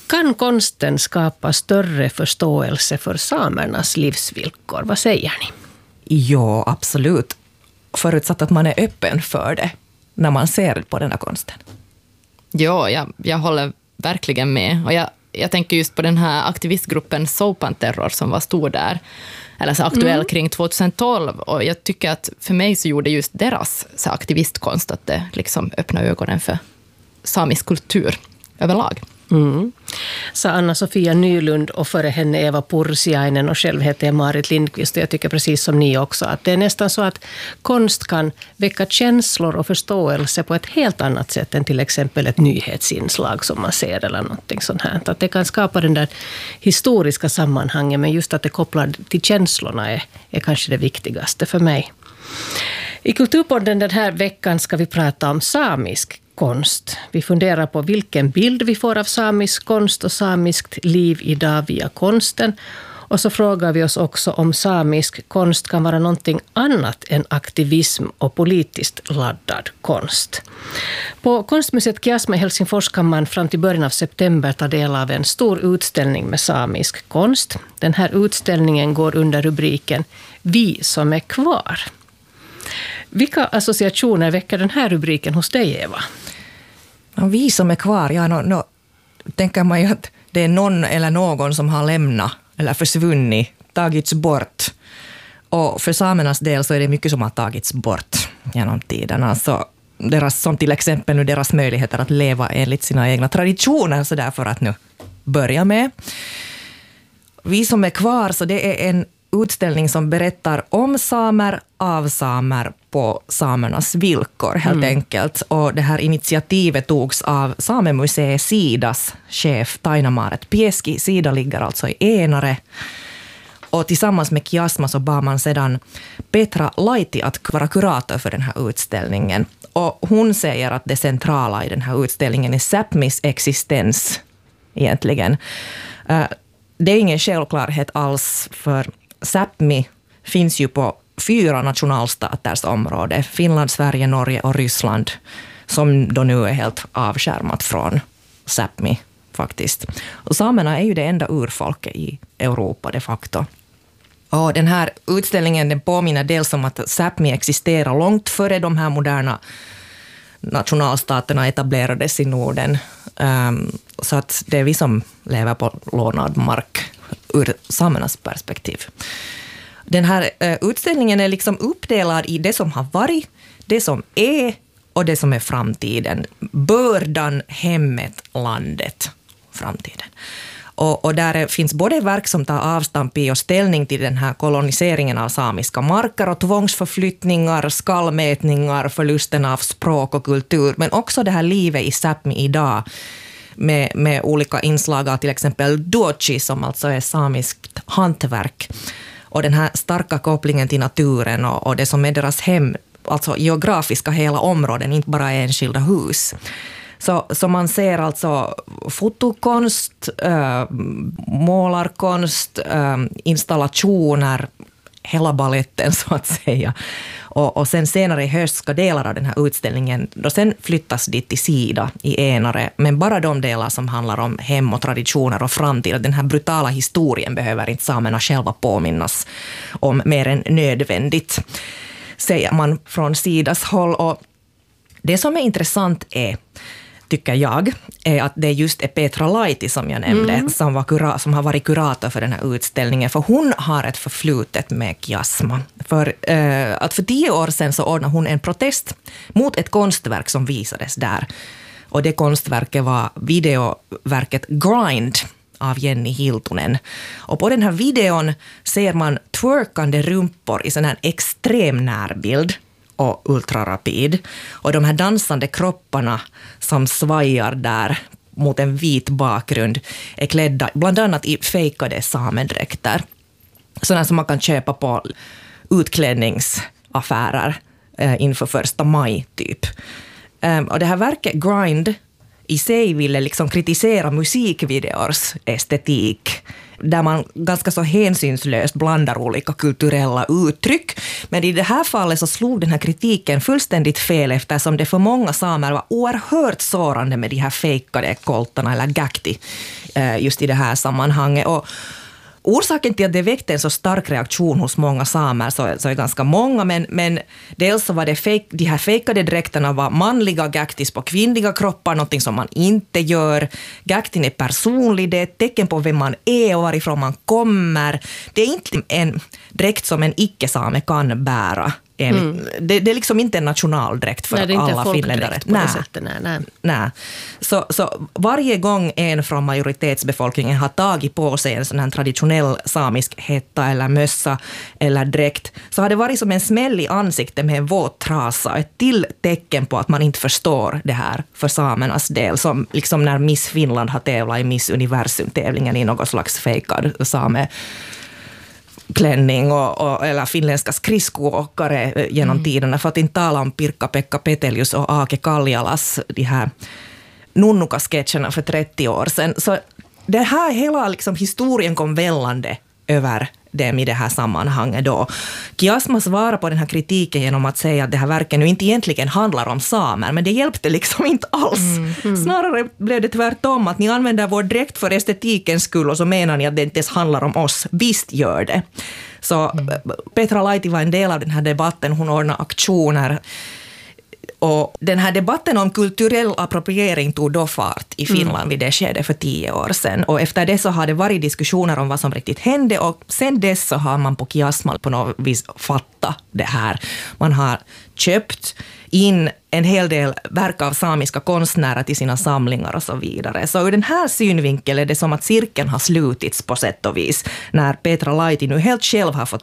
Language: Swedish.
Kan konsten skapa större förståelse för samernas livsvillkor? Vad säger ni? Ja, absolut. Förutsatt att man är öppen för det när man ser på den här konsten. Ja, jag håller verkligen med. Och jag tänker just på den här aktivistgruppen Sopanterror som var stor där, eller så aktuell kring 2012. Och jag tycker att för mig så gjorde just deras så aktivistkonst att det liksom öppnar ögonen för samisk kultur överlag. Sa Anna-Sofia Nylund och före henne Eva Pursiainen, och själv heter jag Marit Lindqvist, och jag tycker precis som ni också att det är nästan så att konst kan väcka känslor och förståelse på ett helt annat sätt än till exempel ett nyhetsinslag som man ser eller någonting sånt här. Att det kan skapa den där historiska sammanhangen, men just att det kopplar till känslorna är kanske det viktigaste för mig. I Kulturpodden den här veckan ska vi prata om samisk konst. Vi funderar på vilken bild vi får av samisk konst och samiskt liv idag via konsten. Och så frågar vi oss också om samisk konst kan vara någonting annat än aktivism och politiskt laddad konst. På Konstmuseet Kiasma i Helsingfors kan man fram till början av september ta del av en stor utställning med samisk konst. Den här utställningen går under rubriken Vi som är kvar. Vilka associationer väcker den här rubriken hos dig, Eva? Vi som är kvar, ja, tänker man ju att det är någon eller någon som har lämnat eller försvunnit, tagits bort. Och för samernas del så är det mycket som har tagits bort genom tiden. Alltså som till exempel nu deras möjligheter att leva enligt sina egna traditioner, så därför att nu börja med. Vi som är kvar, så det är en utställning som berättar om samer, av samer, på samernas villkor helt enkelt. Och det här initiativet togs av Samemuseet Sidas chef Tainamaret Pieski. Sida ligger alltså i Enare. Och tillsammans med Kiasma så bad man sedan Petra Laiti att vara kurator för den här utställningen. Och hon säger att det centrala i den här utställningen är Sápmis existens egentligen. Det är ingen självklarhet alls, för Sápmi finns ju på 4 nationalstaters område. Finland, Sverige, Norge och Ryssland, som då nu är helt avskärmat från Sápmi faktiskt. Och samerna är ju det enda urfolket i Europa de facto. Och den här utställningen den påminner dels om att Sápmi existerar långt före de här moderna nationalstaterna etablerades i Norden. Så att det är vi som lever på lånad mark ur samernas perspektiv. Den här utställningen är liksom uppdelad i det som har varit, det som är och det som är framtiden. Bördan, hemmet, landet, framtiden. Och där finns både verk som tar avstamp i och ställning till den här koloniseringen av samiska marker och tvångsförflyttningar, skallmätningar, förlusten av språk och kultur, men också det här livet i Sápmi idag med olika inslag av till exempel dochi som alltså är samiskt hantverk. Och den här starka kopplingen till naturen och det som är deras hem, alltså geografiska hela områden, inte bara enskilda hus. Så man ser alltså fotokonst, målarkonst, installationer, hela balletten så att säga. Och sen senare i höst ska delar av den här utställningen då sen flyttas dit till Sida i Enare. Men bara de delar som handlar om hem och traditioner och framtid. Den här brutala historien behöver inte samerna själva påminnas om mer än nödvändigt, säger man från Sidas håll. Och det som är intressant tycker jag, är att det just är Petra Laiti som jag nämnde, som har varit kurator för den här utställningen. För hon har ett förflutet med Kiasma. För 10 år sedan så ordnade hon en protest mot ett konstverk som visades där. Och det konstverket var videoverket Grind av Jenny Hiltunen. Och på den här videon ser man twerkande rumpor i sån här extrem närbild och ultrarapid. Och de här dansande kropparna som svajar där mot en vit bakgrund är klädda bland annat i fejkade samedräkter. Sådana som man kan köpa på utklädningsaffärer inför 1 maj typ. Och det här verket Grind i sig ville liksom kritisera musikvideors estetik, där man ganska så hänsynslöst blandar olika kulturella uttryck. Men i det här fallet så slog den här kritiken fullständigt fel, eftersom det för många samer var oerhört sårande med de här fejkade koltarna eller gakti just i det här sammanhanget. Och orsaken till att det väckte en så stark reaktion hos många samer så är ganska många, men dels så var det de här fejkade dräkterna var manliga gaktis på kvinnliga kroppar, någonting som man inte gör. Gaktin är personlig, det är ett tecken på vem man är och varifrån man kommer. Det är inte en dräkt som en icke-same kan bära. Det är liksom inte en nationaldräkt för alla finländare. Nej. Så varje gång en från majoritetsbefolkningen har tagit på sig en sån här traditionell samisk hetta eller mössa eller dräkt, så har det varit som en smäll i ansiktet med en våt trasa, ett till tecken på att man inte förstår det här för samernas del, som liksom när Miss Finland har tävlat i Miss Universum-tävlingen i något slags fejkad same klänning eller finländska skridskoåkare genom tiderna, för att inte tala om Pirkka-Pekka Petelius och Ake Kaljalas, de här nunnuka-sketcherna för 30 år sedan. Så det här hela liksom historien kom vällande över dem i det här sammanhanget då. Kiasma svarar på den här kritiken genom att säga att det här verken nu inte egentligen handlar om samer, men det hjälpte liksom inte alls. Snarare blev det tvärtom, att ni använder vår dräkt för estetikens skull och så menar ni att det inte ens handlar om oss. Visst gör det. Så Petra Laiti var en del av den här debatten, hon ordnade aktioner. Och den här debatten om kulturell appropriering tog då fart i Finland vid det skedet för 10 år sedan. Och efter det så har det varit diskussioner om vad som riktigt hände, och sen dess så har man på Kiasma på något vis fattat det här. Man har köpt in en hel del verk av samiska konstnärer till sina samlingar och så vidare. Så ur den här synvinkeln är det som att cirkeln har slutits på sätt och vis, när Petra Laiti nu helt själv har fått